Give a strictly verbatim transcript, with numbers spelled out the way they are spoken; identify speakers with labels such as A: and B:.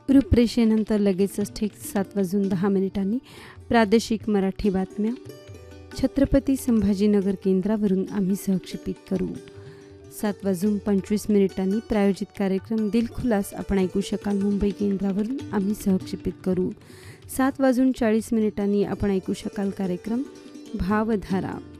A: रूपरेषेनंतर लगेचच ठीक सात वाजून दहा मिनिटांनी प्रादेशिक मराठी बातम्या छत्रपती संभाजीनगर केंद्रावरून आम्ही सहक्षेपित करू. सात वाजून पंचवीस मिनिटांनी प्रायोजित कार्यक्रम दिलखुलास आपण ऐकू शकाल मुंबई केंद्रावरून आम्ही सहक्षेपित करू. सात वाजून चाळीस मिनिटांनी आपण ऐकू शकाल कार्यक्रम भावधारा